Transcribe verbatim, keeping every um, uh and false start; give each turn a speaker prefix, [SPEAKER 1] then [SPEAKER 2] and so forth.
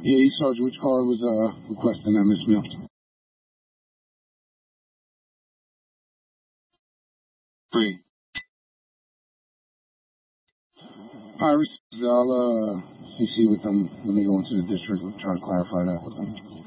[SPEAKER 1] Yeah, East Sergeant, which car was uh, requesting that, Miss Mill? Three. All right, I'll uh, C C with them when they go into the district and try to clarify that with them.